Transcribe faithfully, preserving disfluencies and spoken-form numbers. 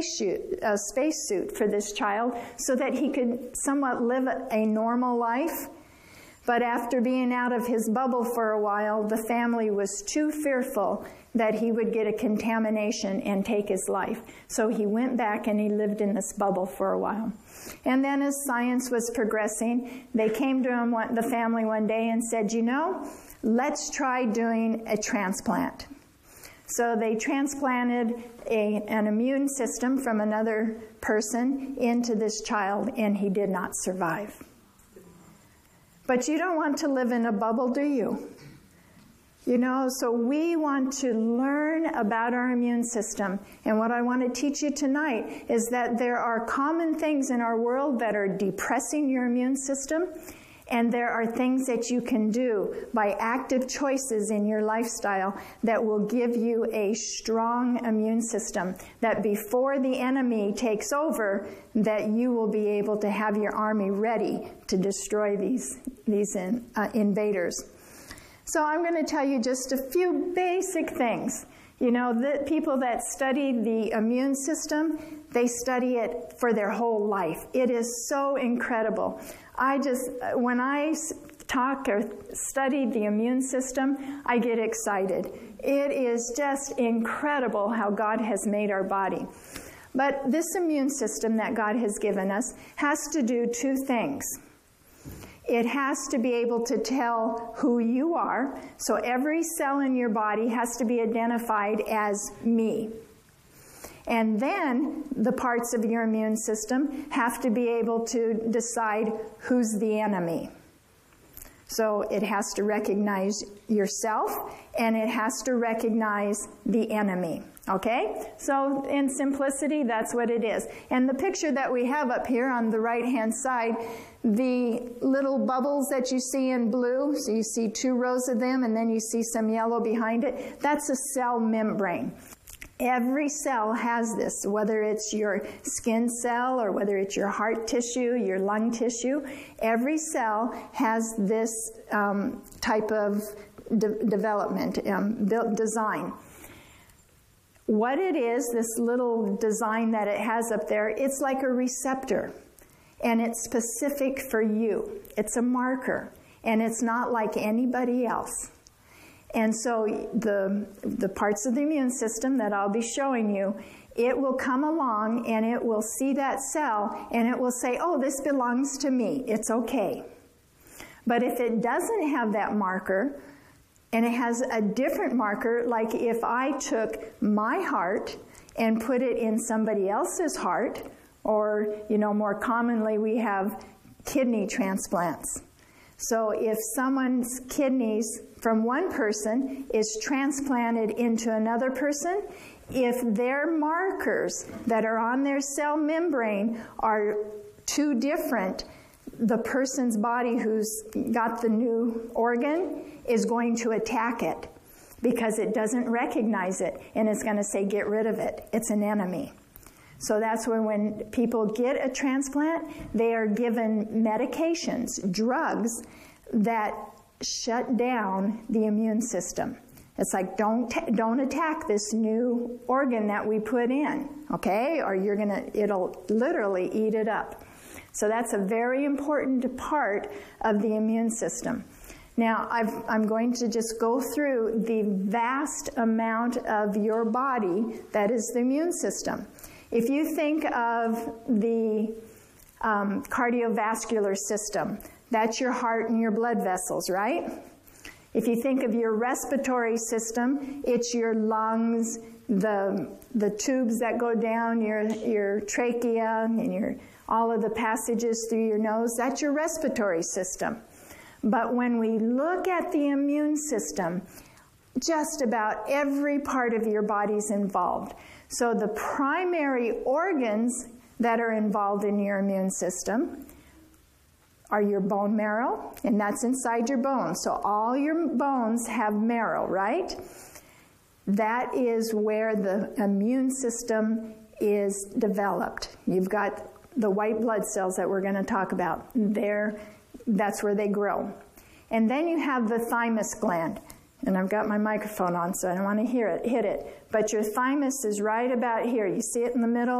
spacesuit, a spacesuit for this child so that he could somewhat live a normal life. But after being out of his bubble for a while, the family was too fearful that he would get a contamination and take his life. So he went back and he lived in this bubble for a while. And then as science was progressing, they came to him, the family one day, and said, you know, let's try doing a transplant. So they transplanted a, an immune system from another person into this child, and he did not survive. But you don't want to live in a bubble, do you? You know, so we want to learn about our immune system. And what I want to teach you tonight is that there are common things in our world that are depressing your immune system. And there are things that you can do by active choices in your lifestyle that will give you a strong immune system, that before the enemy takes over, that you will be able to have your army ready to destroy these, these in, uh, invaders. So I'm going to tell you just a few basic things. You know, the people that study the immune system, they study it for their whole life. It is so incredible. I just, when I talk or study the immune system, I get excited. It is just incredible how God has made our body. But this immune system that God has given us has to do two things. It has to be able to tell who you are. So every cell in your body has to be identified as me. And then the parts of your immune system have to be able to decide who's the enemy. So it has to recognize yourself, and it has to recognize the enemy. Okay? So in simplicity, that's what it is. And the picture that we have up here on the right-hand side, the little bubbles that you see in blue, so you see two rows of them, and then you see some yellow behind it, that's a cell membrane. Every cell has this, whether it's your skin cell or whether it's your heart tissue, your lung tissue. Every cell has this um, type of de- development, um, built design. What it is, this little design that it has up there, it's like a receptor, and it's specific for you. It's a marker, and it's not like anybody else. And so the, the parts of the immune system that I'll be showing you, it will come along and it will see that cell and it will say, oh, this belongs to me. It's okay. But if it doesn't have that marker and it has a different marker, like if I took my heart and put it in somebody else's heart, or, you know, more commonly we have kidney transplants. So if someone's kidneys from one person is transplanted into another person, if their markers that are on their cell membrane are too different, the person's body who's got the new organ is going to attack it because it doesn't recognize it, and it's going to say, get rid of it. It's an enemy. So that's where when people get a transplant, they are given medications, drugs, that shut down the immune system. It's like, don't ta- don't attack this new organ that we put in, okay? Or you're gonna, it'll literally eat it up. So that's a very important part of the immune system. Now, I've, I'm going to just go through the vast amount of your body that is the immune system. If you think of the um, cardiovascular system, that's your heart and your blood vessels, right? If you think of your respiratory system, it's your lungs, the the tubes that go down your your trachea and your all of the passages through your nose. That's your respiratory system. But when we look at the immune system, just about every part of your body is involved. So the primary organs that are involved in your immune system are your bone marrow, and that's inside your bones. So all your bones have marrow, right? That is where the immune system is developed. You've got the white blood cells that we're going to talk about. There, that's where they grow. And then you have the thymus gland. And I've got my microphone on, so I don't want to hear it, hit it. But your thymus is right about here. You see it in the middle?